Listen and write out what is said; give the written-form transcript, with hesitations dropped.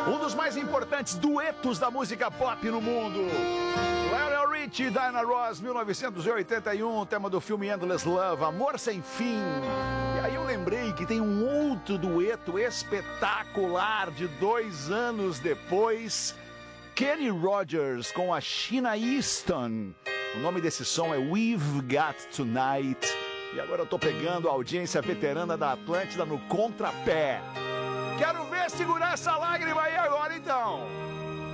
Um dos mais importantes duetos da música pop no mundo. Lionel Richie e Diana Ross, 1981, tema do filme Endless Love, Amor Sem Fim. E aí eu lembrei que tem um outro dueto espetacular de 2 anos depois, Kenny Rogers com a Sheena Easton. O nome desse som é We've Got Tonight. E agora eu tô pegando a audiência veterana da Atlântida no contrapé. Quero ver segurar essa lágrima aí agora então.